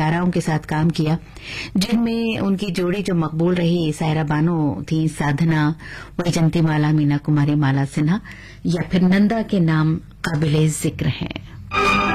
अदाकाराओं के साथ काम किया, जिनमें उनकी जोड़ी जो मकबूल रही सायरा बानो थी, साधना, वैजंती माला, मीना कुमारी, माला सिन्हा या फिर नंदा के नाम काबिले जिक्र हैं।